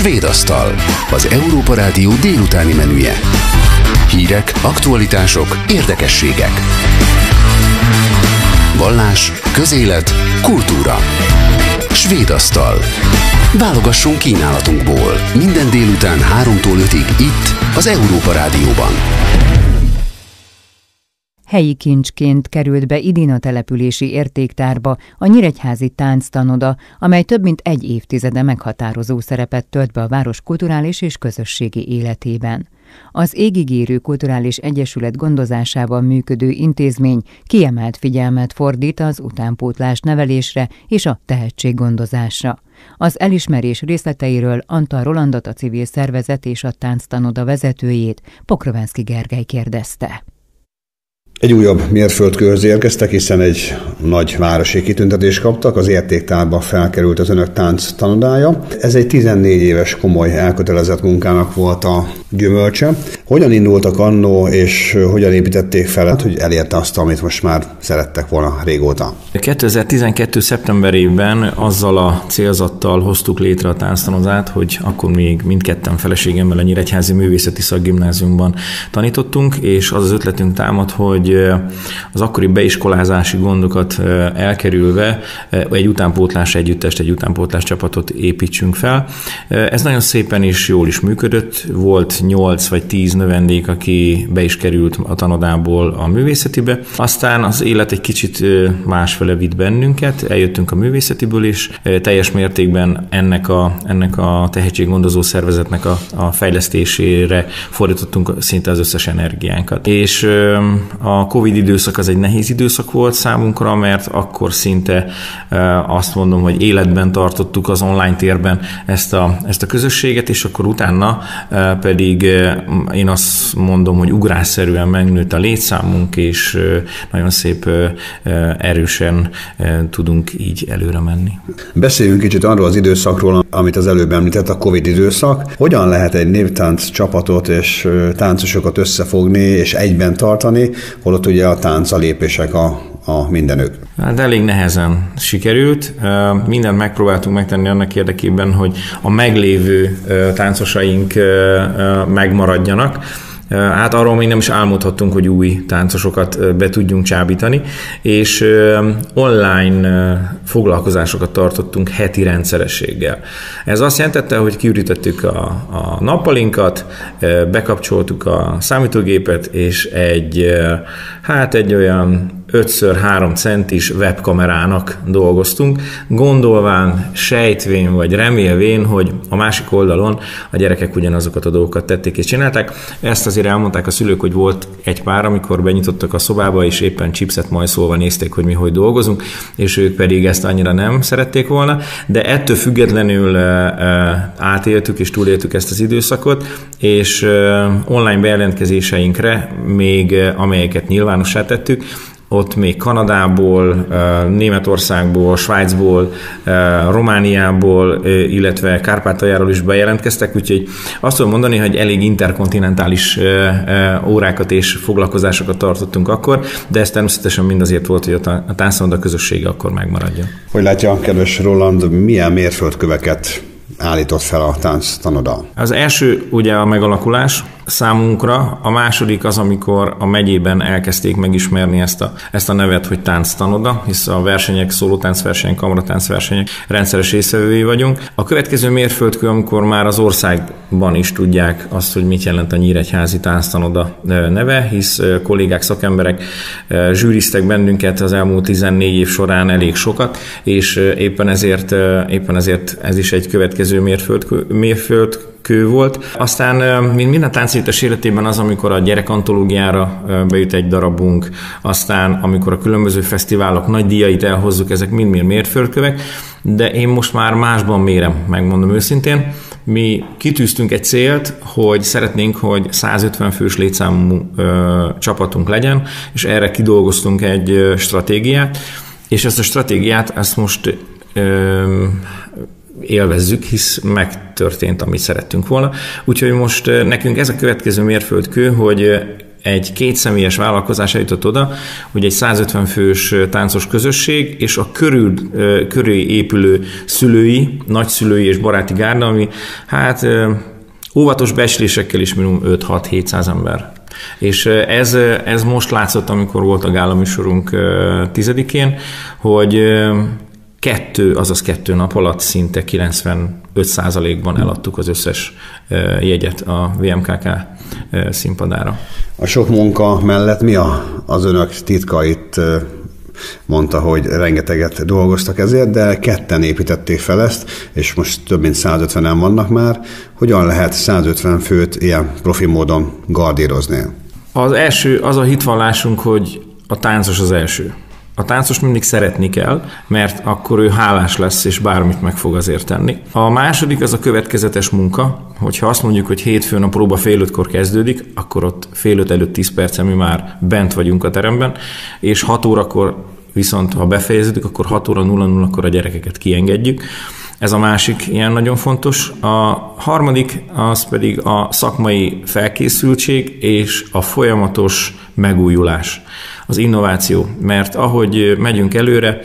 Svédasztal, az Európa Rádió délutáni menüje. Hírek, aktualitások, érdekességek. Vallás, közélet, kultúra. Svédasztal. Válogassunk kínálatunkból. Minden délután 3-tól 5-ig itt, az Európa Rádióban. Helyi kincsként került be idén a települési értéktárba a nyíregyházi tánctanoda, amely több mint egy évtizede meghatározó szerepet tölt be a város kulturális és közösségi életében. Az Égigérő Kulturális Egyesület gondozásában működő intézmény kiemelt figyelmet fordít az utánpótlás nevelésre és a tehetséggondozásra. Az elismerés részleteiről Antal Rolandot, a civil szervezet és a tánctanoda vezetőjét Pokrovenszky Gergely kérdezte. Egy újabb mérföldkőhöz érkeztek, hiszen egy nagy városi kitüntetést kaptak, az értéktárba felkerült az önök tánctanodája. Ez egy 14 éves komoly elkötelezett munkának volt a gyümölcse. Hogyan indultak annó, és hogyan építették fel, hogy elérte azt, amit most már szerettek volna régóta? 2012. szeptemberében azzal a célzattal hoztuk létre a tánctanodát, hogy akkor még mindketten feleségemmel a Nyíregyházi Művészeti Szakgimnáziumban tanítottunk, és az ötletünk támad, hogy az akkori beiskolázási gondokat elkerülve egy utánpótlás együttest, egy utánpótlás csapatot építsünk fel. Ez nagyon szépen és jól is működött. Volt 8 vagy 10 növendék, aki be is került a tanodából a művészetibe. Aztán az élet egy kicsit másfele vitt bennünket, eljöttünk a művészetiből is, teljes mértékben ennek a tehetséggondozó szervezetnek a fejlesztésére fordítottunk szinte az összes energiánkat. És a Covid időszak az egy nehéz időszak volt számunkra, mert akkor szinte azt mondom, hogy életben tartottuk az online térben ezt a közösséget, és akkor utána pedig én azt mondom, hogy ugrásszerűen megnőtt a létszámunk, és nagyon szép erősen tudunk így előre menni. Beszéljünk kicsit arról az időszakról, amit az előbb említett, a Covid időszak. Hogyan lehet egy néptánc csapatot és táncosokat összefogni és egyben tartani, holott ugye a tánc, a lépések a mindenük? Hát elég nehezen sikerült. Mindent megpróbáltunk megtenni annak érdekében, hogy a meglévő táncosaink megmaradjanak. Hát arról még nem is álmodhattunk, hogy új táncosokat be tudjunk csábítani, és online foglalkozásokat tartottunk heti rendszerességgel. Ez azt jelentette, hogy kiürítettük a nappalinkat, bekapcsoltuk a számítógépet, és egy olyan 5x3 centis webkamerának dolgoztunk, gondolván, sejtvén vagy remélvén, hogy a másik oldalon a gyerekek ugyanazokat a dolgokat tették és csinálták. Ezt azért elmondták a szülők, hogy volt egy pár, amikor benyitottak a szobába, és éppen chipset majszolva nézték, hogy mi hogy dolgozunk, és ők pedig ezt annyira nem szerették volna, de ettől függetlenül átéltük és túléltük ezt az időszakot, és online bejelentkezéseinkre még, amelyeket nyilvánossá tettük, ott még Kanadából, Németországból, Svájcból, Romániából, illetve Kárpátaljáról is bejelentkeztek, úgyhogy azt tudom mondani, hogy elég interkontinentális órákat és foglalkozásokat tartottunk akkor, de ez természetesen mindazért volt, hogy a tánctanoda közössége akkor megmaradjon. Hogy látja, kedves Roland, milyen mérföldköveket állított fel a tánctanoda? Az első ugye a megalakulás számunkra, a második az, amikor a megyében elkezdték megismerni ezt a nevet, hogy tánctanoda, hisz a versenyek, szólótáncversenyek, kamaratáncversenyek rendszeres résztvevői vagyunk. A következő mérföldkő, amikor már az országban is tudják azt, hogy mit jelent a nyíregyházi tánctanoda neve, hisz kollégák, szakemberek zsűriztek bennünket az elmúlt 14 év során elég sokat, és éppen ezért ez is egy következő mérföldkő volt. Aztán, mint minden táncnyújtás életében az, amikor a gyerekantológiára bejut egy darabunk, aztán amikor a különböző fesztiválok nagy díjait elhozzuk, ezek mind mérföldkövek, de én most már másban mérem, megmondom őszintén. Mi kitűztünk egy célt, hogy szeretnénk, hogy 150 fős létszámú csapatunk legyen, és erre kidolgoztunk egy stratégiát, és ezt a stratégiát most élvezzük, hisz megtörtént, amit szerettünk volna. Úgyhogy most nekünk ez a következő mérföldkő, hogy egy kétszemélyes vállalkozás eljutott oda, hogy egy 150 fős táncos közösség, és a köré épülő szülői, nagyszülői és baráti gárda, ami hát óvatos becslésekkel is minimum 5-6-700 ember. És ez most látszott, amikor volt a gálaműsorunk 10-én, hogy 2 nap alatt szinte 95%-ban eladtuk az összes jegyet a VMKK színpadára. A sok munka mellett mi az önök titka? Itt mondta, hogy rengeteget dolgoztak ezért, de ketten építették fel ezt, és most több mint 150-en vannak már. Hogyan lehet 150 főt ilyen profi módon gardírozni? Az első, az a hitvallásunk, hogy a táncos az első. A táncos mindig szeretni kell, mert akkor ő hálás lesz, és bármit meg fog azért tenni. A második az a következetes munka, hogyha azt mondjuk, hogy hétfőn a próba fél 5-kor kezdődik, akkor ott fél 5 előtt 10 percen mi már bent vagyunk a teremben, és 6 órakor viszont, ha befejeződik, akkor 6 óra 00-kor a gyerekeket kiengedjük. Ez a másik ilyen nagyon fontos. A harmadik az pedig a szakmai felkészültség és a folyamatos megújulás, az innováció. Mert ahogy megyünk előre,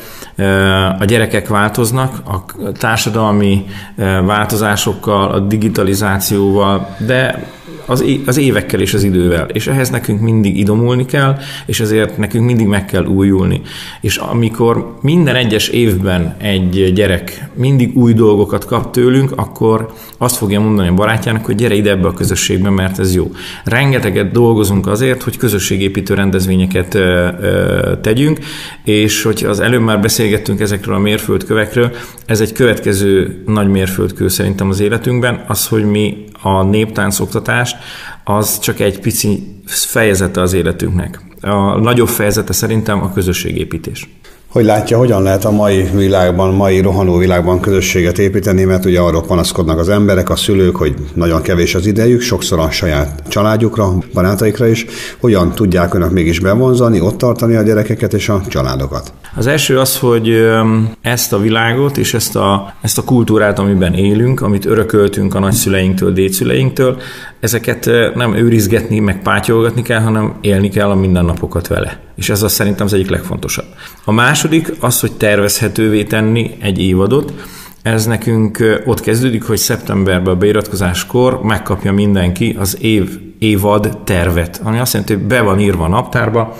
a gyerekek változnak, a társadalmi változásokkal, a digitalizációval, de az évekkel és az idővel. És ehhez nekünk mindig idomulni kell, és ezért nekünk mindig meg kell újulni. És amikor minden egyes évben egy gyerek mindig új dolgokat kap tőlünk, akkor azt fogja mondani a barátjának, hogy gyere ide ebbe a közösségbe, mert ez jó. Rengeteget dolgozunk azért, hogy közösségépítő rendezvényeket tegyünk, és hogy az előbb már beszélgettünk ezekről a mérföldkövekről, ez egy következő nagy mérföldkő szerintem az életünkben, az, hogy mi a néptánc oktatást, az csak egy pici fejezete az életünknek. A nagyobb fejezete szerintem a közösségépítés. Hogy látja, hogyan lehet a mai rohanó világban közösséget építeni, mert ugye arról panaszkodnak az emberek, a szülők, hogy nagyon kevés az idejük, sokszor a saját családjukra, barátaikra is. Hogyan tudják önök mégis bevonzani, ott tartani a gyerekeket és a családokat? Az első az, hogy ezt a világot és ezt a kultúrát, amiben élünk, amit örököltünk a nagyszüleinktől, dédszüleinktől, ezeket nem őrizgetni, meg pátyolgatni kell, hanem élni kell a mindennapokat vele. És ez az szerintem az egyik legfontosabb. A második az, hogy tervezhetővé tenni egy évadot. Ez nekünk ott kezdődik, hogy szeptemberben a beiratkozáskor megkapja mindenki az évad tervet, ami azt jelenti, hogy be van írva a naptárba,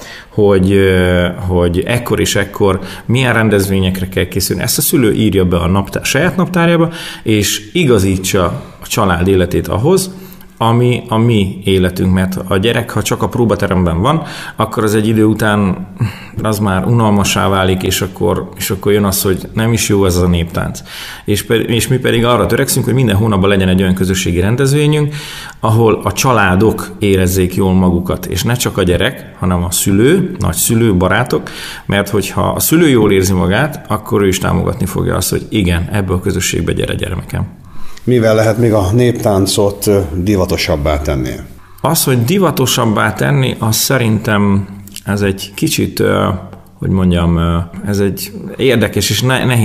hogy ekkor és ekkor milyen rendezvényekre kell készülni. Ezt a szülő írja be a saját naptárjába, és igazítsa a család életét ahhoz, ami a mi életünk, mert a gyerek, ha csak a próbateremben van, akkor az egy idő után az már unalmassá válik, és akkor jön az, hogy nem is jó ez a néptánc. És mi pedig arra törekszünk, hogy minden hónapban legyen egy olyan közösségi rendezvényünk, ahol a családok érezzék jól magukat, és ne csak a gyerek, hanem a szülő, nagyszülő, barátok, mert hogyha a szülő jól érzi magát, akkor ő is támogatni fogja azt, hogy igen, ebbe a közösségbe gyere, gyermekem. Mivel lehet még a néptáncot divatosabbá tenni? Az, hogy divatosabbá tenni, az szerintem ez egy kicsit, ez egy érdekes és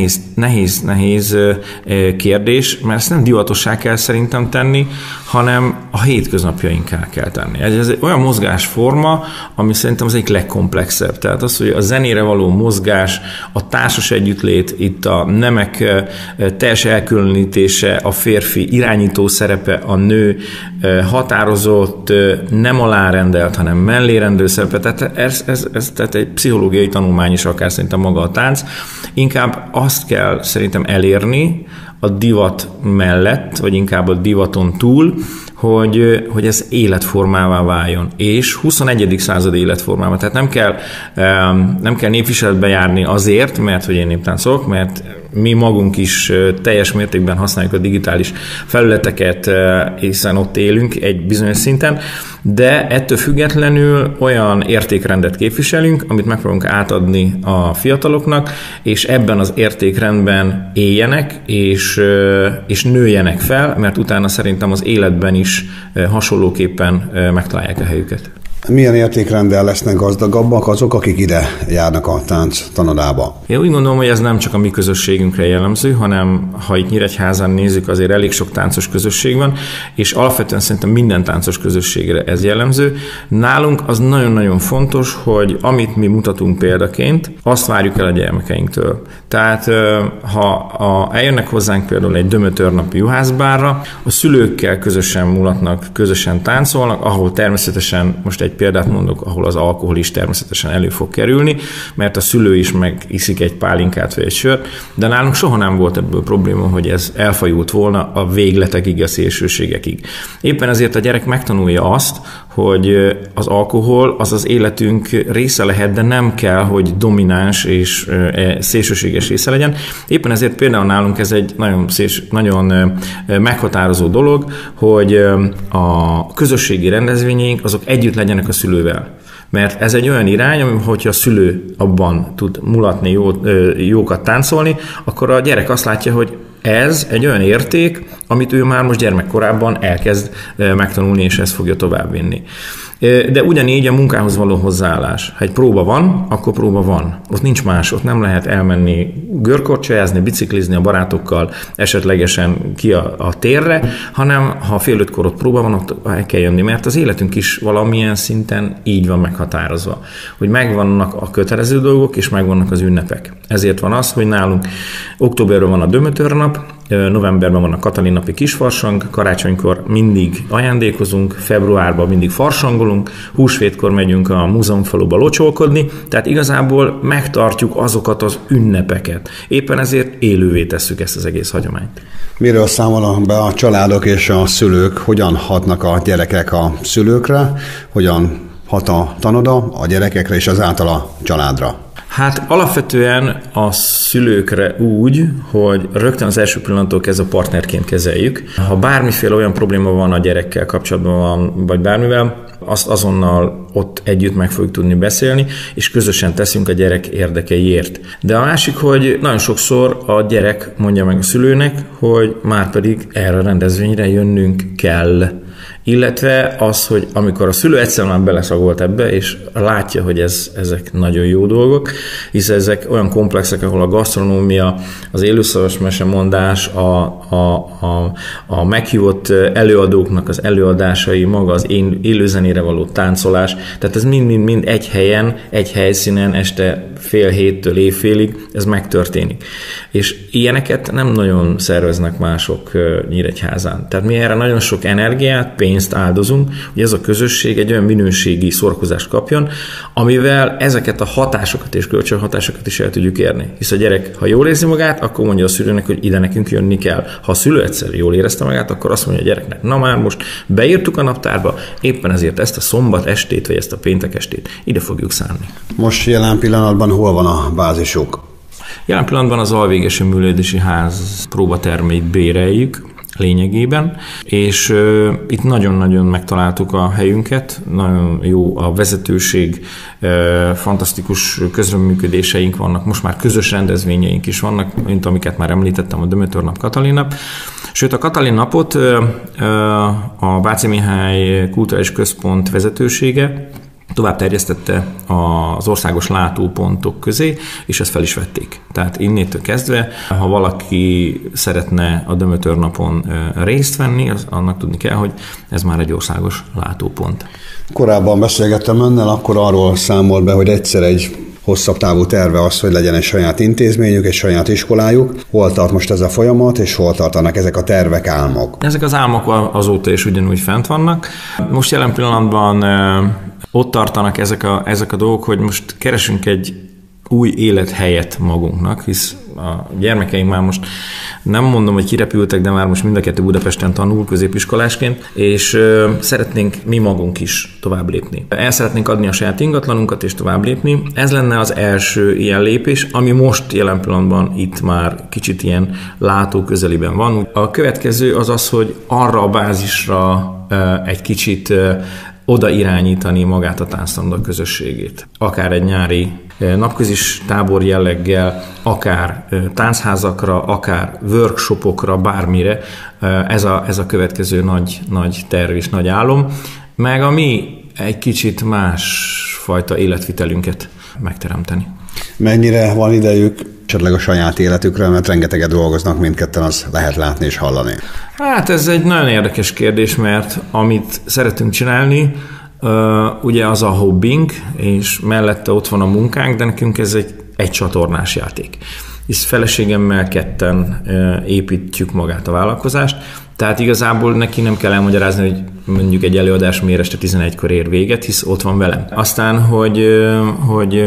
nehéz kérdés, mert ezt nem divatossá kell szerintem tenni, hanem a hétköznapjainká kell tenni. Ez egy olyan mozgásforma, ami szerintem az egyik legkomplexebb. Tehát az, hogy a zenére való mozgás, a társas együttlét, itt a nemek teljes elkülönítése, a férfi irányító szerepe, a nő határozott, nem alárendelt, hanem mellérendő szerepe. Tehát ez egy pszichológiai tanulmány is akár szerintem maga a tánc. Inkább azt kell szerintem elérni a divat mellett, vagy inkább a divaton túl, hogy ez életformává váljon, és 21. század életformává. Tehát nem kell népviseletbe járni azért, mert hogy én néptáncolok, mert mi magunk is teljes mértékben használjuk a digitális felületeket, hiszen ott élünk egy bizonyos szinten, de ettől függetlenül olyan értékrendet képviselünk, amit megpróbálunk átadni a fiataloknak, és ebben az értékrendben éljenek, és nőjenek fel, mert utána szerintem az életben is hasonlóképpen megtalálják a helyüket. Milyen értékrenddel lesznek gazdagabbak azok, akik ide járnak a tánc tanodába? Én úgy gondolom, hogy ez nem csak a mi közösségünkre jellemző, hanem ha itt Nyíregyházán nézzük, azért elég sok táncos közösség van, és alapvetően szerintem minden táncos közösségre ez jellemző. Nálunk az nagyon-nagyon fontos, hogy amit mi mutatunk példaként, azt várjuk el a gyermekeinktől. Tehát ha eljönnek hozzánk például egy dömötörnapi juhászbárra, a szülőkkel közösen mulatnak, közösen táncolnak, ahol természetesen most egy példát mondok, ahol az alkohol is természetesen elő fog kerülni, mert a szülő is megiszik egy pálinkát vagy egy sört, de nálunk soha nem volt ebből probléma, hogy ez elfajult volna a végletekig, a szélsőségekig. Éppen ezért a gyerek megtanulja azt, hogy az alkohol az az életünk része lehet, de nem kell, hogy domináns és szélsőséges része legyen. Éppen ezért például nálunk ez egy nagyon meghatározó dolog, hogy a közösségi rendezvényeink azok együtt legyenek a szülővel. Mert ez egy olyan irány, hogyha a szülő abban tud mulatni, jókat táncolni, akkor a gyerek azt látja, hogy ez egy olyan érték, amit ő már most gyermekkorában elkezd megtanulni, és ezt fogja továbbvinni. De ugyanígy a munkához való hozzáállás. Ha egy próba van, akkor próba van. Ott nincs más, ott nem lehet elmenni görkorcsolyázni, biciklizni a barátokkal, esetlegesen ki a térre, hanem ha fél 5-kor ott próba van, ott el kell jönni, mert az életünk is valamilyen szinten így van meghatározva, hogy megvannak a kötelező dolgok, és megvannak az ünnepek. Ezért van az, hogy nálunk októberben van a dömötörnap, novemberben van a Katalin napi kisfarsang, karácsonykor mindig ajándékozunk, februárban mindig farsangolunk, húsvétkor megyünk a múzeumfaluba locsolkodni, tehát igazából megtartjuk azokat az ünnepeket. Éppen ezért élővé tesszük ezt az egész hagyományt. Miről számolnak be a családok és a szülők, hogyan hatnak a gyerekek a szülőkre, hogyan hat a tanoda a gyerekekre és azáltal a családra? Hát alapvetően a szülőkre úgy, hogy rögtön az első pillanattól kezdve partnerként kezeljük. Ha bármiféle olyan probléma van a gyerekkel kapcsolatban, vagy bármivel, azt azonnal ott együtt meg fogjuk tudni beszélni, és közösen teszünk a gyerek érdekeiért. De a másik, hogy nagyon sokszor a gyerek mondja meg a szülőnek, hogy már pedig erre a rendezvényre jönnünk kell. Illetve az, hogy amikor a szülő egyszer már beleszagolt ebbe, és látja, hogy ezek nagyon jó dolgok, hiszen ezek olyan komplexek, ahol a gasztronómia, az élőszavas mesemondás, a meghívott előadóknak az előadásai, maga az élőzenére való táncolás, tehát ez mind egy helyen, egy helyszínen, este fél héttől éjfélig, ez megtörténik. És ilyeneket nem nagyon szerveznek mások Nyíregyházán. Tehát mi erre nagyon sok energiát, pénzt áldozunk, hogy ez a közösség egy olyan minőségi szórakozást kapjon, amivel ezeket a hatásokat és kölcsönhatásokat is el tudjuk érni. Hisz a gyerek, ha jól érzi magát, akkor mondja a szülőnek, hogy ide nekünk jönni kell. Ha a szülő egyszer jól érezte magát, akkor azt mondja a gyereknek, na már most beírtuk a naptárba, éppen ezért ezt a szombat estét, vagy ezt a péntek estét ide fogjuk szánni. Most jelen pillanatban hol van a bázisuk? Jelen pillanatban az Alvégesi Művelődési Ház próbatermeit béreljük lényegében, és itt nagyon-nagyon megtaláltuk a helyünket, nagyon jó a vezetőség, fantasztikus közreműködéseink vannak, most már közös rendezvényeink is vannak, mint amiket már említettem, a Dömötörnap, Katalin nap. Sőt, a Katalin napot a Váci Mihály Kulturális Központ vezetősége tovább terjesztette az országos látópontok közé, és ezt fel is vették. Tehát innétől kezdve, ha valaki szeretne a Dömötörnapon részt venni, annak tudni kell, hogy ez már egy országos látópont. Korábban beszélgettem önnel, akkor arról számolt be, hogy egyszer egy hosszabb távú terve az, hogy legyen egy saját intézményük, egy saját iskolájuk. Hol tart most ez a folyamat, és hol tartanak ezek a tervek, álmok? Ezek az álmok azóta is ugyanúgy fent vannak. Most jelen pillanatban ott tartanak ezek a dolgok, hogy most keresünk egy új élethelyet magunknak, hisz a gyermekeink már most nem mondom, hogy kirepültek, de már most mind a kettő Budapesten tanul középiskolásként, és szeretnénk mi magunk is tovább lépni. El szeretnénk adni a saját ingatlanunkat és tovább lépni. Ez lenne az első ilyen lépés, ami most jelen pillanatban itt már kicsit ilyen látó közeliben van. A következő az az, hogy arra a bázisra egy kicsit oda irányítani magát a tánctanod közösségét. Akár egy nyári napközis tábor jelleggel, akár táncházakra, akár workshopokra, bármire. Ez a következő nagy terv és nagy álom. Meg a mi egy kicsit másfajta életvitelünket megteremteni. Mennyire van idejük esetleg a saját életükre, mert rengeteget dolgoznak mindketten, az lehet látni és hallani. Hát ez egy nagyon érdekes kérdés, mert amit szeretünk csinálni, ugye az a hobbink, és mellette ott van a munkánk, de nekünk ez egy csatornás játék. Hisz feleségemmel ketten építjük magát a vállalkozást, tehát igazából neki nem kell elmagyarázni, hogy mondjuk egy előadás miért este 11-kor ér véget, hisz ott van velem. Aztán, hogy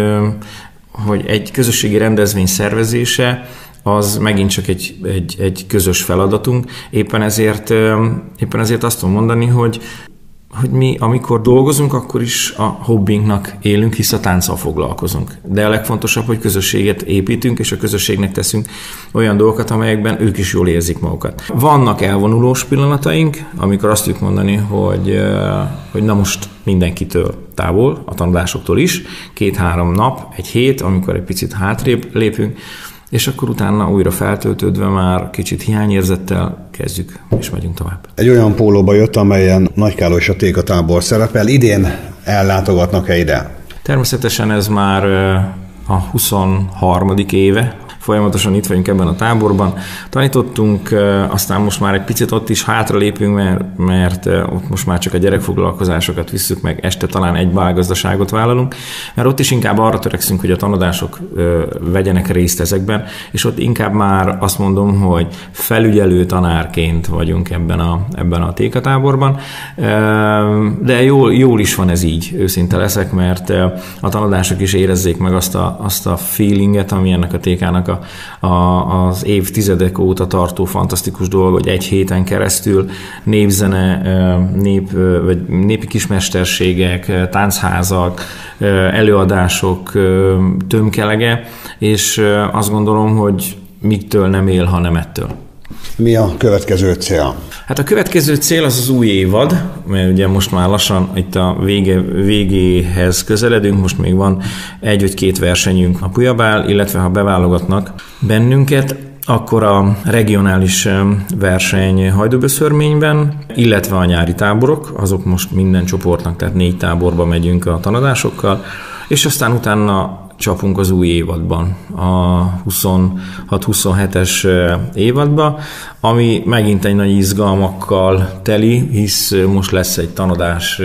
egy közösségi rendezvény szervezése, az megint csak egy közös feladatunk. Éppen ezért azt tudom mondani, hogy mi, amikor dolgozunk, akkor is a hobbinknak élünk, hisz a tánccal foglalkozunk. De a legfontosabb, hogy közösséget építünk, és a közösségnek teszünk olyan dolgokat, amelyekben ők is jól érzik magukat. Vannak elvonulós pillanataink, amikor azt tudjuk mondani, hogy na most mindenkitől távol, a tanulásoktól is, 2-3 nap, egy hét, amikor egy picit hátrébb lépünk, és akkor utána újra feltöltődve már kicsit hiányérzettel kezdjük, és megyünk tovább. Egy olyan pólóba jött, amelyen Nagykároly és a Tékatábor szerepel. Idén ellátogatnak-e ide? Természetesen ez már a 23. éve. Folyamatosan itt vagyunk ebben a táborban. Tanítottunk, aztán most már egy picit ott is hátralépünk, mert ott most már csak a gyerekfoglalkozásokat visszük meg, este talán egy bálgazdaságot vállalunk, mert ott is inkább arra törekszünk, hogy a tanodások vegyenek részt ezekben, és ott inkább már azt mondom, hogy felügyelő tanárként vagyunk ebben a tékatáborban, de jól is van ez így, őszinte leszek, mert a tanodások is érezzék meg azt a feelinget, ami ennek a tékának az évtizedek óta tartó fantasztikus dolog, hogy egy héten keresztül népzene, vagy népi kismesterségek, táncházak, előadások tömkelege, és azt gondolom, hogy mitől nem él, ha nem ettől. Mi a következő cél? Hát a következő cél az új évad, mert ugye most már lassan itt a végéhez közeledünk, most még van 1 vagy 2 versenyünk a Pujabál, illetve ha beválogatnak bennünket, akkor a regionális verseny Hajdúböszörményben, illetve a nyári táborok, azok most minden csoportnak, tehát 4 táborba megyünk a tanadásokkal, és aztán utána csapunk az új évadban, a 26-27-es évadba, ami megint egy nagy izgalmakkal teli, hisz most lesz egy tanodás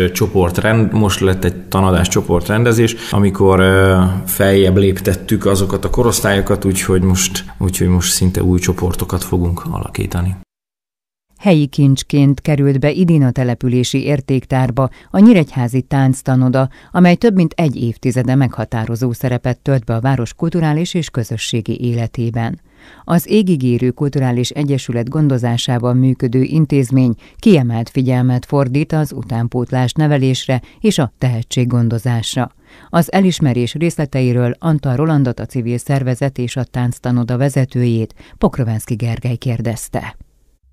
csoportrendezés, amikor feljebb léptettük azokat a korosztályokat, úgyhogy most szinte új csoportokat fogunk alakítani. Helyi kincsként került be idén a települési értéktárba a Nyíregyházi Tánctanoda, amely több mint egy évtizede meghatározó szerepet tölt be a város kulturális és közösségi életében. Az Égigérő Kulturális Egyesület gondozásában működő intézmény kiemelt figyelmet fordít az utánpótlás nevelésre és a tehetséggondozásra. Az elismerés részleteiről Antal Rolandot, a civil szervezet és a tánctanoda vezetőjét Pokrovánszky Gergely kérdezte.